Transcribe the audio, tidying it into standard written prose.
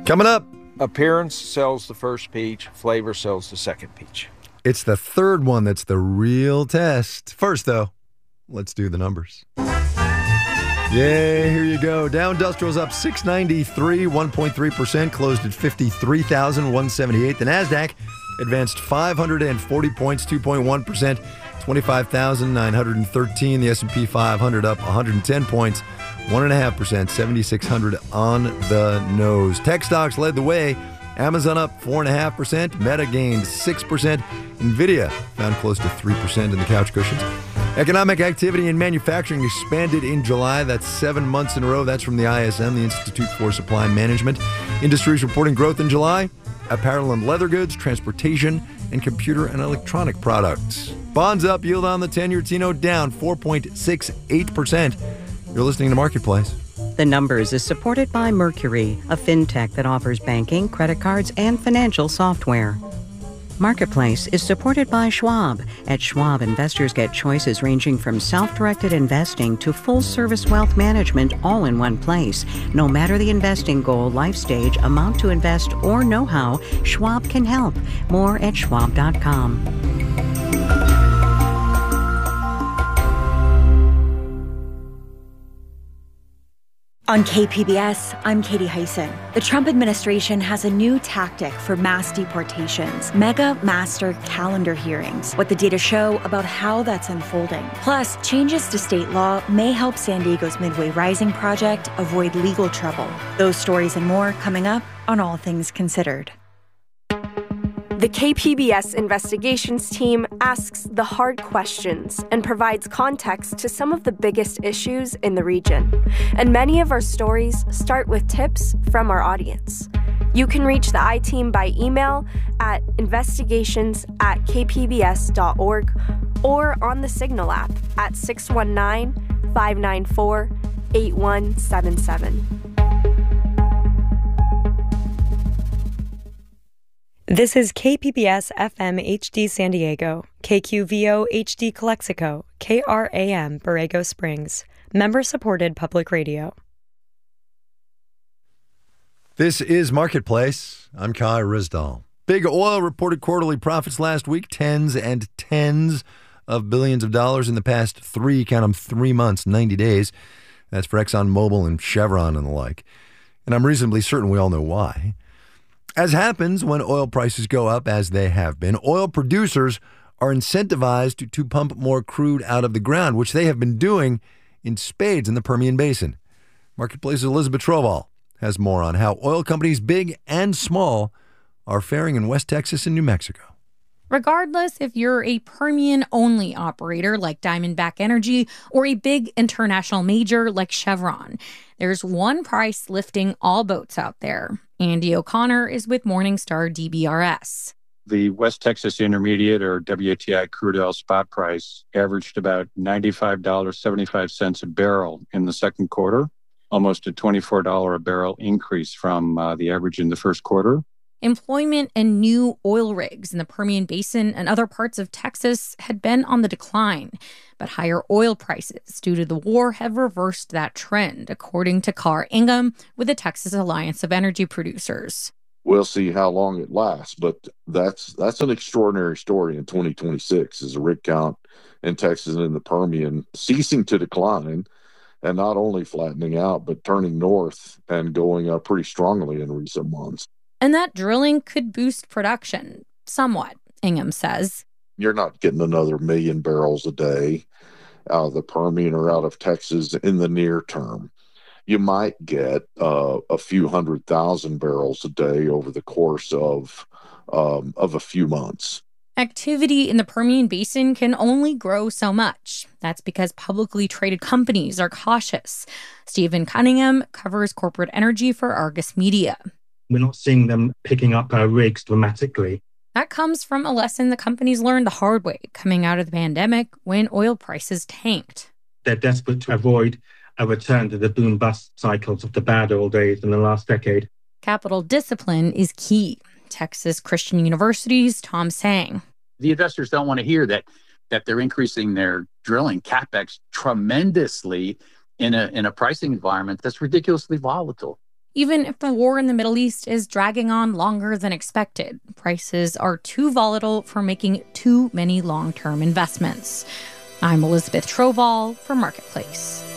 Coming up. Appearance sells the first peach. Flavor sells the second peach. It's the third one that's the real test. First, though, let's do the numbers. Yeah, here you go. Dow Industrial's up 693, 1.3%, closed at 53,178. The NASDAQ advanced 540 points, 2.1%, 25,913. The S&P 500 up 110 points, 1.5%, 7,600 on the nose. Tech stocks led the way. Amazon up 4.5%, Meta gained 6%, NVIDIA found close to 3% in the couch cushions. Economic activity in manufacturing expanded in July. That's 7 months in a row. That's from the ISM, the Institute for Supply Management. Industries reporting growth in July: apparel and leather goods, transportation, and computer and electronic products. Bonds up, yield on the 10-year T-note down 4.68%. You're listening to Marketplace. The Numbers is supported by Mercury, a fintech that offers banking, credit cards, and financial software. Marketplace is supported by Schwab. At Schwab, investors get choices ranging from self-directed investing to full-service wealth management all in one place. No matter the investing goal, life stage, amount to invest, or know-how, Schwab can help. More at schwab.com. On KPBS, I'm Katie Hyson. The Trump administration has a new tactic for mass deportations: mega master calendar hearings. What the data show about how that's unfolding. Plus, changes to state law may help San Diego's Midway Rising project avoid legal trouble. Those stories and more coming up on All Things Considered. The KPBS investigations team asks the hard questions and provides context to some of the biggest issues in the region. And many of our stories start with tips from our audience. You can reach the I-Team by email at investigations@kpbs.org or on the Signal app at 619-594-8177. This is KPBS FM HD San Diego, KQVO HD Calexico, KRAM Borrego Springs, member-supported public radio. This is Marketplace. I'm Kai Rizdal. Big Oil reported quarterly profits last week, tens and tens of billions of dollars in the past 3 months, 90 days. That's for ExxonMobil and Chevron and the like. And I'm reasonably certain we all know why. As happens when oil prices go up, as they have been, oil producers are incentivized to pump more crude out of the ground, which they have been doing in spades in the Permian Basin. Marketplace's Elizabeth Trovall has more on how oil companies, big and small, are faring in West Texas and New Mexico. Regardless if you're a Permian-only operator like Diamondback Energy or a big international major like Chevron, there's one price lifting all boats out there. Andy O'Connor is with Morningstar DBRS. The West Texas Intermediate, or WTI crude oil spot price, averaged about $95.75 a barrel in the second quarter, almost a $24 a barrel increase from the average in the first quarter. Employment and new oil rigs in the Permian Basin and other parts of Texas had been on the decline, but higher oil prices due to the war have reversed that trend, according to Carr Ingham with the Texas Alliance of Energy Producers. We'll see how long it lasts, but that's an extraordinary story in 2026, is a rig count in Texas and in the Permian ceasing to decline and not only flattening out, but turning north and going up pretty strongly in recent months. And that drilling could boost production somewhat, Ingham says. You're not getting another 1 million barrels a day out of the Permian or out of Texas in the near term. You might get a few 100,000 barrels a day over the course of a few months. Activity in the Permian Basin can only grow so much. That's because publicly traded companies are cautious. Stephen Cunningham covers corporate energy for Argus Media. We're not seeing them picking up our rigs dramatically. That comes from a lesson the companies learned the hard way coming out of the pandemic when oil prices tanked. They're desperate to avoid a return to the boom-bust cycles of the bad old days in the last decade. Capital discipline is key. Texas Christian University's Tom Sang. The investors don't want to hear that they're increasing their drilling CapEx tremendously in a pricing environment that's ridiculously volatile. Even if the war in the Middle East is dragging on longer than expected, prices are too volatile for making too many long-term investments. I'm Elizabeth Trovall for Marketplace.